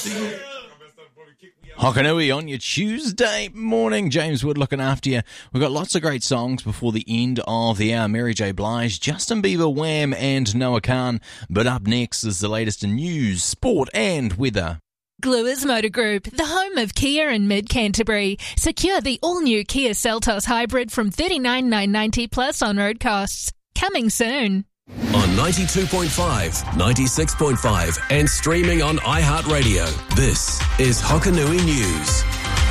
Hokanui on your Tuesday morning. James Wood looking after you. We've got lots of great songs before the end of the hour. Mary J. Blige, Justin Bieber, Wham and Noah Khan. But up next is the latest in news, sport and weather. Gluers Motor Group, the home of Kia in mid-Canterbury. Secure the all-new Kia Seltos Hybrid from $39,990 plus on-road costs. Coming soon. On 92.5, 96.5 and streaming on iHeartRadio. This is Hokanui News.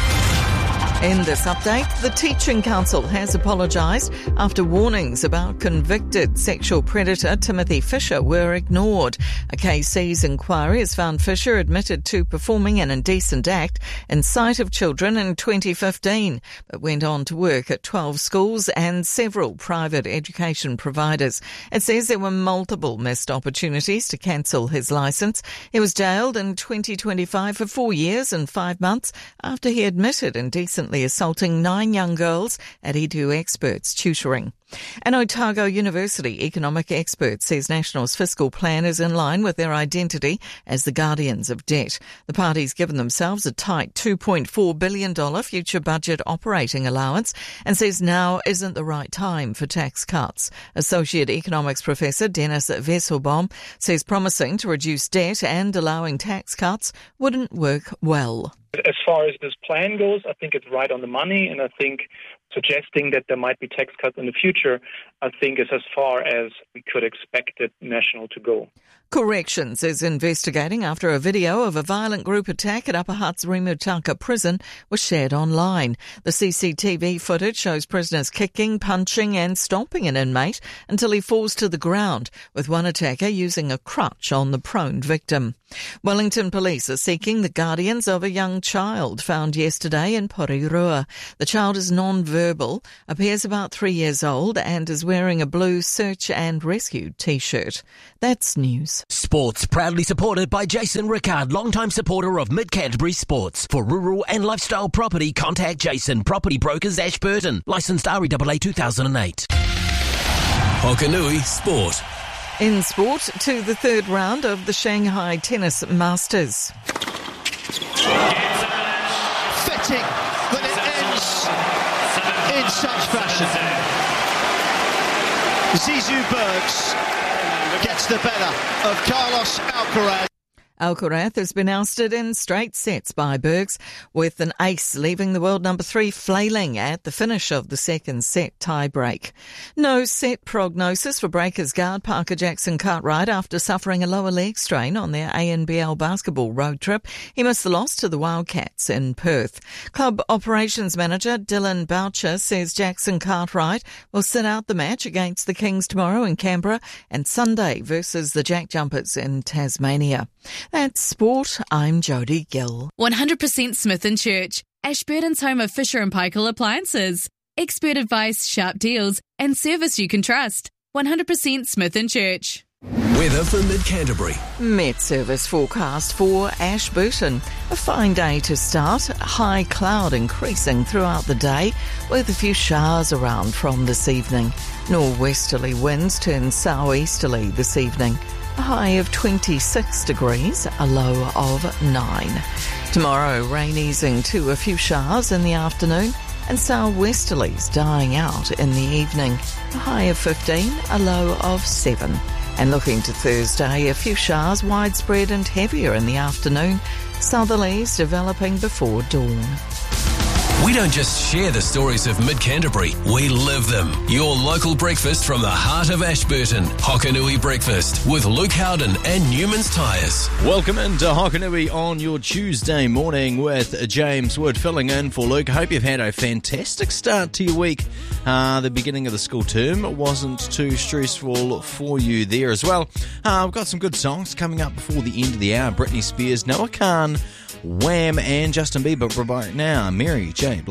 In this update, the Teaching Council has apologised after warnings about convicted sexual predator Timothy Fisher were ignored. A KC's inquiry has found Fisher admitted to performing an indecent act in sight of children in 2015, but went on to work at 12 schools and several private education providers. It says there were multiple missed opportunities to cancel his licence. He was jailed in 2025 for 4 years and 5 months after he admitted indecently assaulting 9 young girls at Edu Experts tutoring. An Otago University economic expert says National's fiscal plan is in line with their identity as the guardians of debt. The party's given themselves a tight $2.4 billion future budget operating allowance and says now isn't the right time for tax cuts. Associate Economics Professor Dennis Vesselbaum says promising to reduce debt and allowing tax cuts wouldn't work well. As far as this plan goes, I think it's right on the money, and I think suggesting that there might be tax cuts in the future, I think is as far as we could expect it National to go. Corrections is investigating after a video of a violent group attack at Upper Hutt's Rimutaka prison was shared online. The CCTV footage shows prisoners kicking, punching and stomping an inmate until he falls to the ground, with one attacker using a crutch on the prone victim. Wellington police are seeking the guardians of a young child found yesterday in Porirua. The child is non-verbal, appears about 3 years old and is wearing a blue search and rescue t-shirt. That's news. Sports proudly supported by Jason Rickard, longtime supporter of Mid-Canterbury Sports. For rural and lifestyle property, contact Jason, Property Brokers, Ashburton. Licensed REAA 2008. Hokanui Sport. In sport, to the third round of the Shanghai Tennis Masters. Fitting that it ends in such fashion. Zizou Bergs gets the better of Carlos Alcaraz. Alcaraz has been ousted in straight sets by Bergs, with an ace leaving the world number 3 flailing at the finish of the second set tie-break. No set prognosis for Breakers guard Parker Jackson Cartwright after suffering a lower leg strain on their ANBL basketball road trip. He missed the loss to the Wildcats in Perth. Club operations manager Dylan Boucher says Jackson Cartwright will sit out the match against the Kings tomorrow in Canberra and Sunday versus the Jack Jumpers in Tasmania. That's sport. I'm Jodie Gill. 100% Smith & Church, Ashburton's home of Fisher & Paykel appliances. Expert advice, sharp deals and service you can trust. 100% Smith & Church. Weather for Mid-Canterbury. Met Service forecast for Ashburton. A fine day to start. High cloud increasing throughout the day with a few showers around from this evening. Northwesterly winds turn southeasterly this evening. A high of 26 degrees, a low of 9. Tomorrow, rain easing to a few showers in the afternoon and southwesterlies dying out in the evening. A high of 15, a low of 7. And looking to Thursday, a few showers widespread and heavier in the afternoon. Southerlies developing before dawn. We don't just share the stories of Mid-Canterbury, we live them. Your local breakfast from the heart of Ashburton. Hokanui Breakfast with Luke Howden and Newman's Tyres. Welcome into Hokanui on your Tuesday morning with James Wood filling in for Luke. Hope you've had a fantastic start to your week. The beginning of the school term wasn't too stressful for you there as well. We've got some good songs coming up before the end of the hour. Britney Spears, Noah Khan, Wham and Justin Bieber. But right now, Mary J.